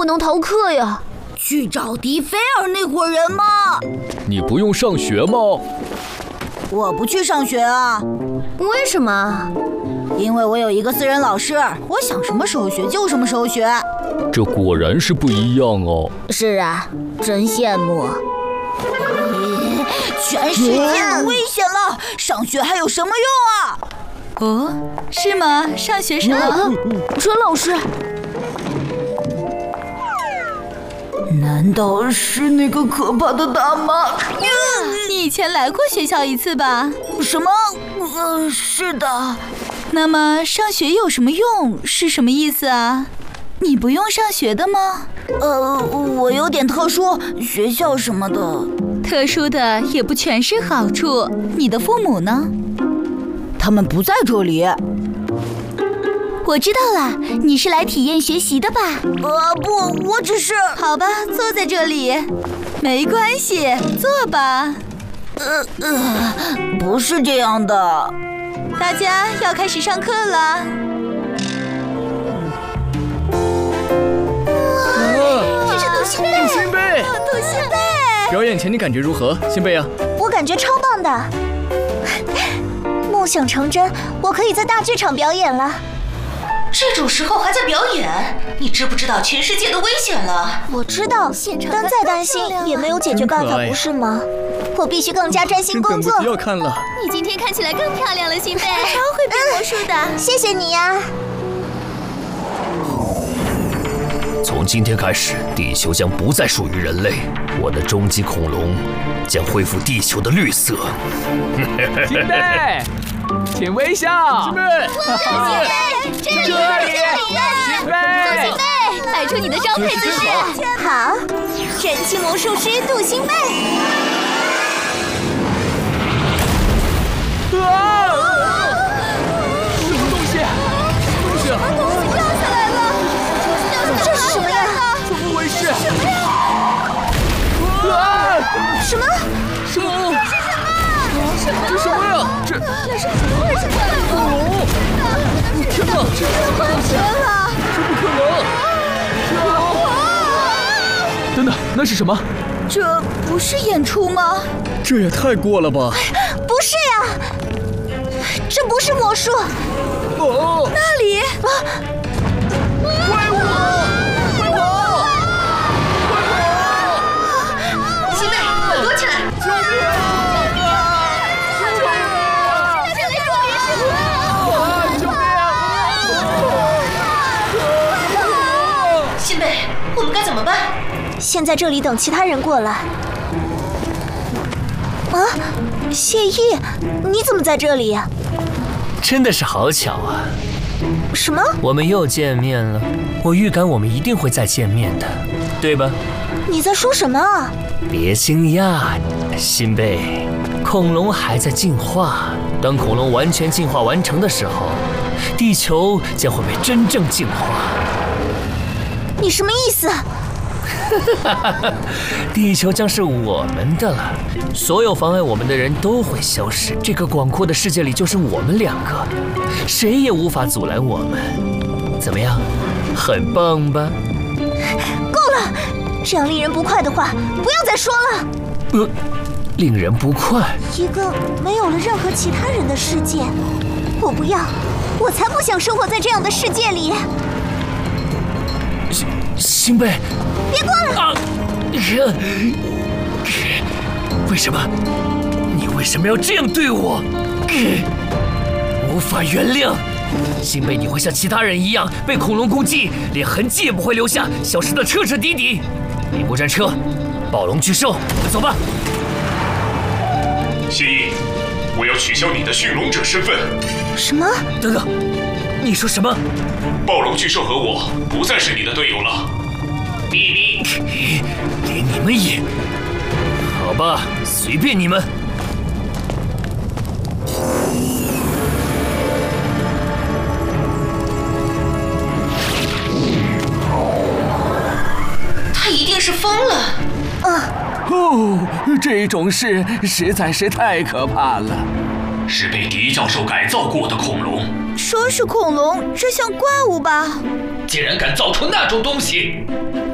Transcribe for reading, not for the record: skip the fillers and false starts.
不能逃课呀？ 去找迪菲尔那伙人吗？ 你不用上学吗？ 我不去上学啊。 为什么？ 因为我有一个私人老师，我想什么时候学就什么时候学。 这果然是不一样哦。 是啊，真羡慕。 全世界都危险了，上学还有什么用啊？ 哦，是吗？上学什么？ 陈老师， 难道是那个可怕的大妈？ 你以前来过学校一次吧？ 什么？是的。 那么上学有什么用？是什么意思啊？你不用上学的吗？ 我有点特殊，学校什么的。 特殊的也不全是好处。你的父母呢？ 他们不在这里。 我知道了，你是来体验学习的吧？ 不，我只是…… 好吧，坐在这里，没关系，坐吧。 不是这样的。 大家要开始上课了。 这是杜新贝！ 杜新贝！ 杜新贝！ 表演前你感觉如何，新贝啊？ 我感觉超棒的，梦想成真，我可以在大剧场表演了。 这种时候还在表演，你知不知道全世界都危险了？ 我知道，但再担心也没有解决办法，不是吗？我必须更加专心工作。 真等不及要看了。 你今天看起来更漂亮了，新贝，超会变魔术的。 谢谢你呀。 从今天开始，地球将不再属于人类，我的终极恐龙将恢复地球的绿色。 新贝，请微笑。新贝， 这里， 新贝， 新贝，摆出你的招牌姿势。 好，神奇魔术师杜新贝。 啊！什么东西？东西掉下来了！ 这是什么呀？ 怎么回事？ 什么呀？ 啊！ 什么？ 什么？ 什么？ 这什么呀？这是怎么回事？ 恐龙！天哪！这放学了！ 这不可能！等等，那是什么？ 这不是演出吗？ 这也太过了吧！ 不是呀，这不是魔术。 哦， 那里啊！ 怪物！怪物！ 新贝，快躲起来！ 救命啊！救命啊！ 这里到底是什么？ 救命啊！ 新贝，我们该怎么办？ 先在这里等其他人过来。啊，谢意，你怎么在这里？ 真的是好巧啊！ 什么？ 我们又见面了。我预感我们一定会再见面的，对吧？ 你在说什么啊？ 别惊讶，新贝，恐龙还在进化。当恐龙完全进化完成的时候，地球将会被真正净化。 你什么意思？ 地球将是我们的了，所有妨碍我们的人都会消失。这个广阔的世界里就是我们两个，谁也无法阻拦我们。怎么样，很棒吧？ 够了！这样令人不快的话，不要再说了。 令人不快？ 一个没有了任何其他人的世界，我不要，我才不想生活在这样的世界里。 新贝， 别过来！ 啊！为什么？你为什么要这样对我？无法原谅。新贝，你会像其他人一样被恐龙攻击，连痕迹也不会留下，消失得彻彻底底。猎捕战车，暴龙巨兽，我们走吧。 谢意，我要取消你的驯龙者身份。 什么？ 等等，你说什么？ 暴龙巨兽和我不再是你的队友了。 哔哔，连你们也……好吧，随便你们。 他一定是疯了。 哦，这种事实在是太可怕了。 是被狄教授改造过的恐龙。 说是恐龙，这像怪物吧？ 竟然敢造出那种东西！